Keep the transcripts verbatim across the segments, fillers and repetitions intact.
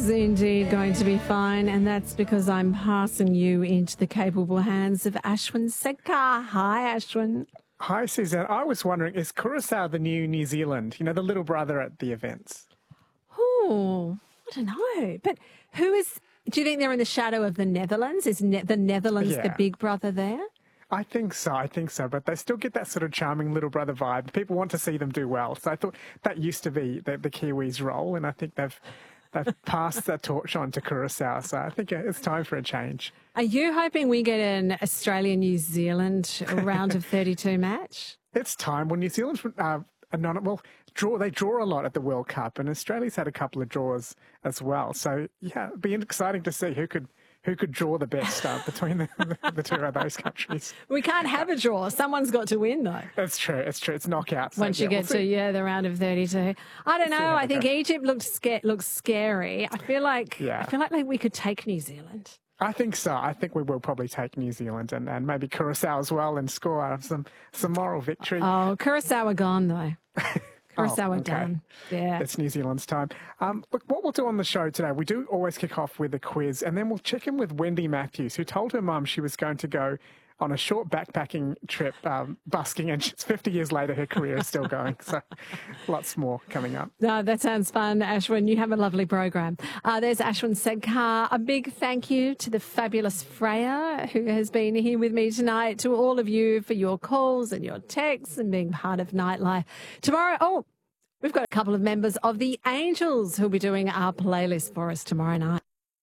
is indeed going to be fine, and that's because I'm passing you into the capable hands of Ashwin Sedkar. Hi, Ashwin. Hi, Suzanne. I was wondering, is Curaçao the new New Zealand? You know, the little brother at the events? Oh, I don't know. But who is... Do you think they're in the shadow of the Netherlands? Is ne- the Netherlands Yeah. the big brother there? I think so, I think so. But they still get that sort of charming little brother vibe. People want to see them do well. So I thought that used to be the, the Kiwis' role, and I think they've they've passed that torch on to Curaçao. So I think it's time for a change. Are you hoping we get an Australia-New Zealand round of thirty-two match? It's time. Well, New Zealand's uh, not, well, draw. They draw a lot at the World Cup, and Australia's had a couple of draws as well. So yeah, it'd be exciting to see who could who could draw the best uh, between the, the two of those countries. We can't have a draw. Someone's got to win, though. That's true. It's true. It's knockouts. So, Once you yeah, get we'll to, see. yeah, the round of thirty-two. I don't know. I think goes. Egypt looks sca- looks scary. I feel like Yeah. I feel like, like we could take New Zealand. I think so. I think we will probably take New Zealand and, and maybe Curaçao as well and score some, some moral victory. Oh, Curaçao are gone, though. Curaçao Oh, are okay. done. Yeah. It's New Zealand's time. Um, look, what we'll do on the show today, we do always kick off with a quiz, and then we'll check in with Wendy Matthews, who told her mum she was going to go on a short backpacking trip um, busking, and she's fifty years later, her career is still going. So lots more coming up. No, that sounds fun, Ashwin. You have a lovely program. Uh, there's Ashwin Sedkar. A big thank you to the fabulous Freya, who has been here with me tonight, to all of you for your calls and your texts and being part of Nightlife. Tomorrow, oh, we've got a couple of members of the Angels who'll be doing our playlist for us tomorrow night.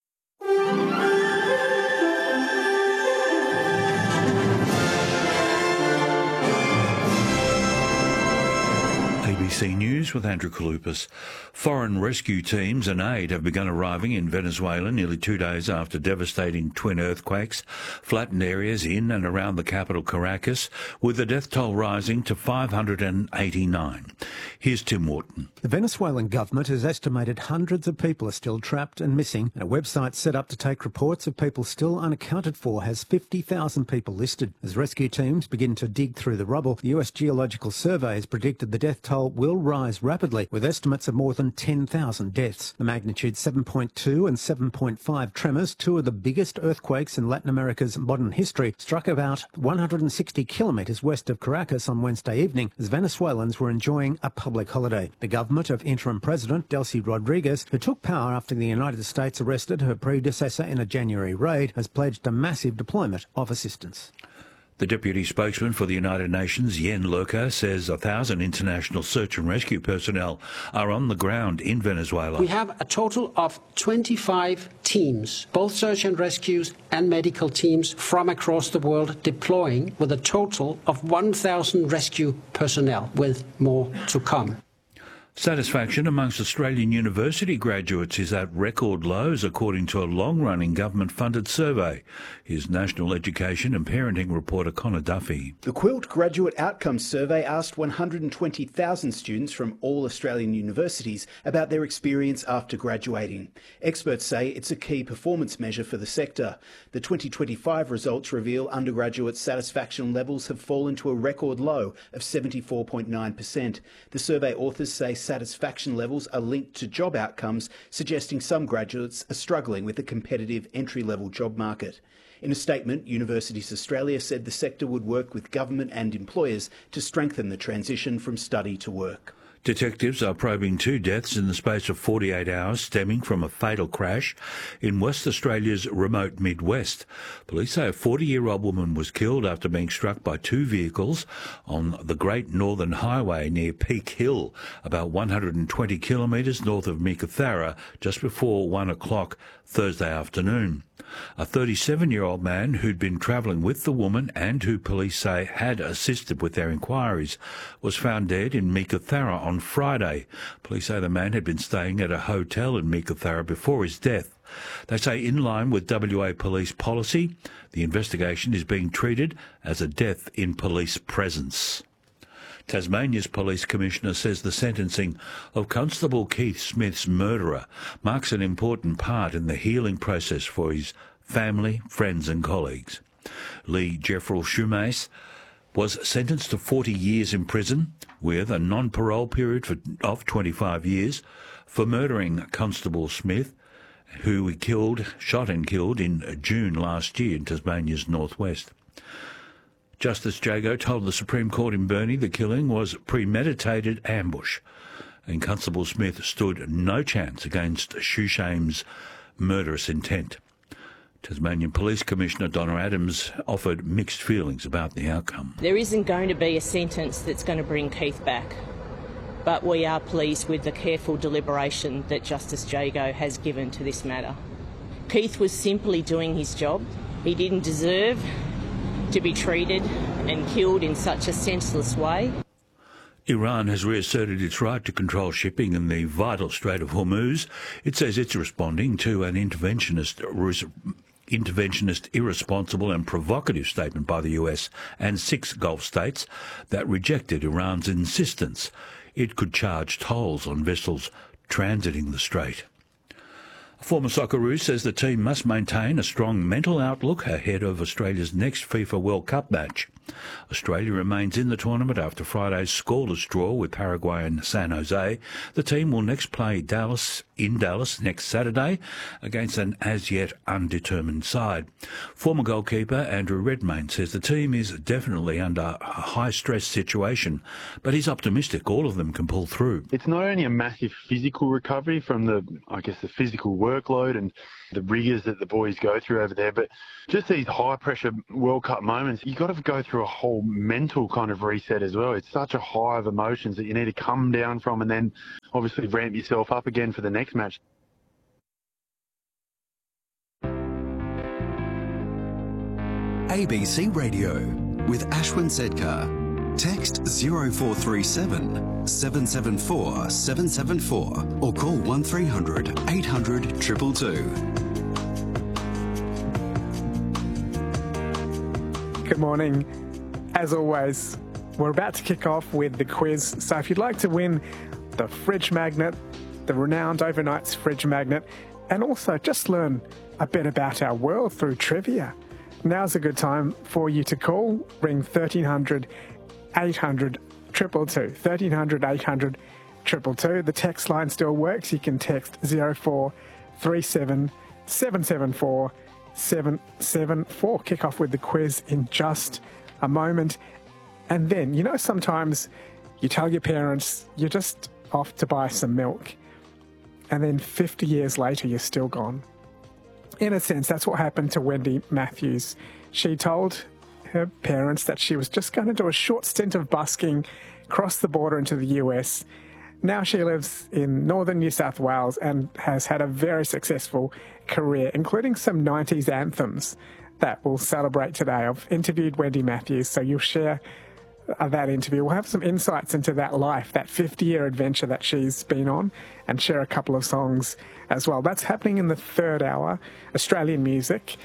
A B C News with Andrew Kalupas. Foreign rescue teams and aid have begun arriving in Venezuela nearly two days after devastating twin earthquakes flattened areas in and around the capital Caracas, with the death toll rising to five hundred eighty-nine. Here's Tim Wharton. The Venezuelan government has estimated hundreds of people are still trapped and missing, and a website set up to take reports of people still unaccounted for has fifty thousand people listed. As rescue teams begin to dig through the rubble, the U S Geological Survey has predicted the death toll will rise rapidly, with estimates of more than ten thousand deaths. The magnitude seven point two and seven point five tremors, two of the biggest earthquakes in Latin America's modern history, struck about one hundred sixty kilometres west of Caracas on Wednesday evening as Venezuelans were enjoying a public holiday. The government of interim President Delcy Rodriguez, who took power after the United States arrested her predecessor in a January raid, has pledged a massive deployment of assistance. The deputy spokesman for the United Nations, Jen Lurker, says a thousand international search and rescue personnel are on the ground in Venezuela. We have a total of twenty-five teams, both search and rescues and medical teams from across the world deploying, with a total of one thousand rescue personnel, with more to come. Satisfaction amongst Australian university graduates is at record lows, according to a long-running government-funded survey. Here's National Education and Parenting reporter Connor Duffy. The Quilt Graduate Outcomes Survey asked one hundred twenty thousand students from all Australian universities about their experience after graduating. Experts say it's a key performance measure for the sector. The twenty twenty-five results reveal undergraduate satisfaction levels have fallen to a record low of seventy-four point nine percent. The survey authors say satisfaction levels are linked to job outcomes, suggesting some graduates are struggling with the competitive entry-level job market. In a statement, Universities Australia said the sector would work with government and employers to strengthen the transition from study to work. Detectives are probing two deaths in the space of forty-eight hours stemming from a fatal crash in West Australia's remote Midwest. Police say a forty-year-old woman was killed after being struck by two vehicles on the Great Northern Highway near Peak Hill, about one hundred twenty kilometres north of Meekatharra, just before one o'clock Thursday afternoon. A thirty-seven-year-old man who'd been travelling with the woman and who police say had assisted with their inquiries was found dead in Meekatharra on Friday. Police say the man had been staying at a hotel in Meekatharra before his death. They say in line with W A police policy, the investigation is being treated as a death in police presence. Tasmania's Police Commissioner says the sentencing of Constable Keith Smith's murderer marks an important part in the healing process for his family, friends and colleagues. Lee Jeffrell Shumace was sentenced to forty years in prison with a non-parole period for, of twenty-five years for murdering Constable Smith who he killed, shot and killed in June last year in Tasmania's northwest. Justice Jago told the Supreme Court in Burnie the killing was premeditated ambush, and Constable Smith stood no chance against Shushaim's murderous intent. Tasmanian Police Commissioner Donna Adams offered mixed feelings about the outcome. There isn't going to be a sentence that's going to bring Keith back, but we are pleased with the careful deliberation that Justice Jago has given to this matter. Keith was simply doing his job. He didn't deserve to be treated and killed in such a senseless way. Iran has reasserted its right to control shipping in the vital Strait of Hormuz. It says it's responding to an interventionist, interventionist, irresponsible and provocative statement by the U S and six Gulf states that rejected Iran's insistence it could charge tolls on vessels transiting the strait. A former Socceroo says the team must maintain a strong mental outlook ahead of Australia's next FIFA World Cup match. Australia remains in the tournament after Friday's scoreless draw with Paraguay and San Jose. The team will next play Dallas in Dallas next Saturday against an as-yet undetermined side. Former goalkeeper Andrew Redmayne says the team is definitely under a high-stress situation, but he's optimistic all of them can pull through. It's not only a massive physical recovery from the, I guess, the physical workload and the rigours that the boys go through over there, but just these high-pressure World Cup moments, you've got to go through a whole mental kind of reset as well. It's such a high of emotions that you need to come down from and then obviously ramp yourself up again for the next match. A B C Radio with Ashwin Sedkar. Text zero four three seven, seven seven four, seven seven four or call one three hundred, eight hundred, two two two. Good morning. As always, we're about to kick off with the quiz. So if you'd like to win the fridge magnet, the renowned Overnight's fridge magnet, and also just learn a bit about our world through trivia, now's a good time for you to call. Ring thirteen hundred, eight hundred, two two two. thirteen hundred, eight hundred, two two two. The text line still works. You can text zero four three seven, seven seven four, seven seven four. Kick off with the quiz in just a moment. And then, you know, sometimes you tell your parents you're just off to buy some milk, and then fifty years later you're still gone. In a sense, that's what happened to Wendy Matthews. She told her parents that she was just going to do a short stint of busking, cross the border into the U S. Now she lives in northern New South Wales and has had a very successful career, including some nineties anthems that we'll celebrate today. I've interviewed Wendy Matthews, so you'll share uh, that interview. We'll have some insights into that life, that fifty-year adventure that she's been on, and share a couple of songs as well. That's happening in the third hour, Australian music.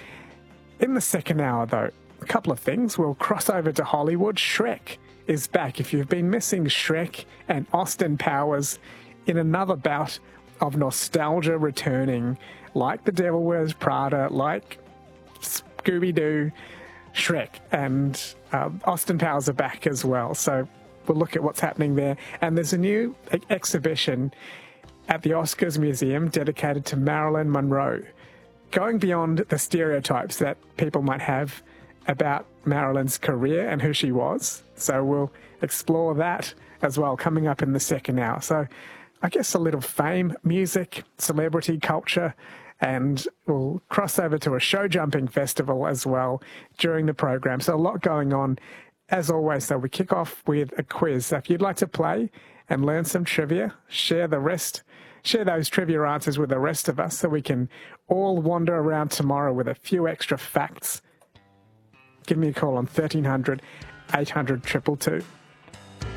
In the second hour, though, a couple of things. We'll cross over to Hollywood. Shrek is back. If you've been missing Shrek and Austin Powers in another bout of nostalgia returning, like The Devil Wears Prada, like Scooby-Doo, Shrek and uh, Austin Powers are back as well. So we'll look at what's happening there. And there's a new e- exhibition at the Oscars Museum dedicated to Marilyn Monroe, going beyond the stereotypes that people might have about Marilyn's career and who she was. So we'll explore that as well coming up in the second hour. So I guess a little fame, music, celebrity culture, and we'll cross over to a show jumping festival as well during the program. So a lot going on. As always, though, we kick off with a quiz. So if you'd like to play and learn some trivia, share the rest, share those trivia answers with the rest of us so we can all wander around tomorrow with a few extra facts. Give me a call on thirteen hundred, eight hundred, two two two.